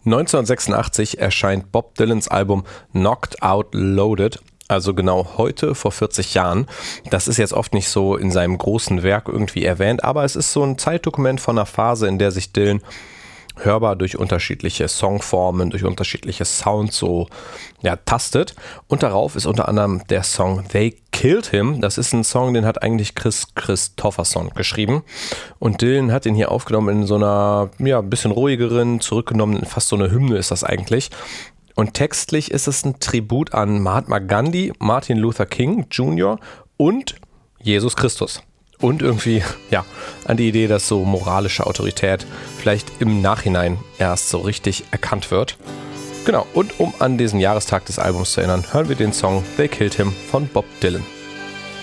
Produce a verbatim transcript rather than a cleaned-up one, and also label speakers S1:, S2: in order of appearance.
S1: neunzehnhundertsechsundachtzig erscheint Bob Dylans Album Knocked Out Loaded, also genau heute vor vierzig Jahren. Das ist jetzt oft nicht so in seinem großen Werk irgendwie erwähnt, aber es ist so ein Zeitdokument von einer Phase, in der sich Dylan hörbar durch unterschiedliche Songformen, durch unterschiedliche Sounds so ja, tastet. Und darauf ist unter anderem der Song They Killed Him. Das ist ein Song, den hat eigentlich Chris Christopherson geschrieben. Und Dylan hat ihn hier aufgenommen in so einer, ja, ein bisschen ruhigeren, zurückgenommen, fast so eine Hymne ist das eigentlich. Und textlich ist es ein Tribut an Mahatma Gandhi, Martin Luther King Junior und Jesus Christus. Und irgendwie, ja, an die Idee, dass so moralische Autorität vielleicht im Nachhinein erst so richtig erkannt wird. Genau, und um an diesen Jahrestag des Albums zu erinnern, hören wir den Song They Killed Him von Bob Dylan.